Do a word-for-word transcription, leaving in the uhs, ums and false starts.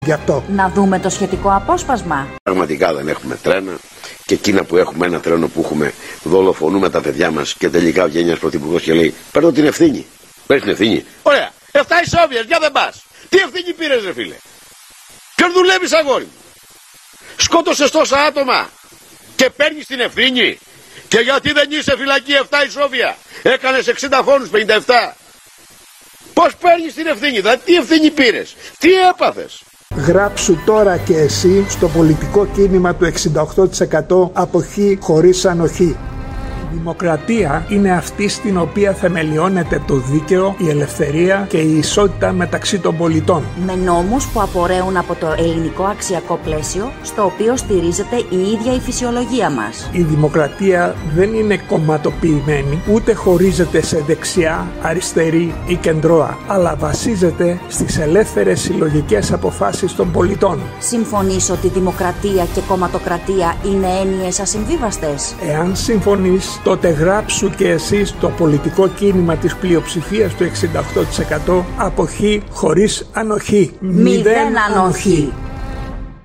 Γι' αυτό. Να δούμε το σχετικό απόσπασμα. Πραγματικά δεν έχουμε τρένα και εκείνα που έχουμε ένα τρένο που έχουμε δολοφονούμε τα παιδιά μας και τελικά βγαίνει ένας πρωθυπουργός και λέει παίρνω την ευθύνη. Παίρνεις την ευθύνη. Ωραία. Εφτά ισόβιες, για δεν πας. Τι ευθύνη πήρες ρε φίλε. Ποιον δουλεύεις αγόρι μου. Σκότωσες τόσα άτομα και παίρνεις την ευθύνη. Και γιατί δεν είσαι φυλακή εφτά ισόβια. Έκανες εξήντα φόνους, πενήντα επτά. Πώς παίρνεις την ευθύνη, δηλαδή τι ευθύνη πήρες. Τι έπαθες. Γράψου τώρα και εσύ στο πολιτικό κίνημα του εξήντα οκτώ τοις εκατό αποχή χωρίς ανοχή. Η δημοκρατία είναι αυτή στην οποία θεμελιώνεται το δίκαιο, η ελευθερία και η ισότητα μεταξύ των πολιτών. Με νόμους που απορρέουν από το ελληνικό αξιακό πλαίσιο, στο οποίο στηρίζεται η ίδια η φυσιολογία μας. Η δημοκρατία δεν είναι κομματοποιημένη, ούτε χωρίζεται σε δεξιά, αριστερή ή κεντρώα, αλλά βασίζεται στις ελεύθερες συλλογικές αποφάσεις των πολιτών. Συμφωνείς ότι δημοκρατία και κομματοκρατία είναι έννοιες ασυμβίβαστες? Εάν συμφωνείς, τότε γράψου και εσύ στο πολιτικό κίνημα της πλειοψηφίας του εξήντα οκτώ τοις εκατό αποχή χωρίς ανοχή. Μηδέν ανοχή.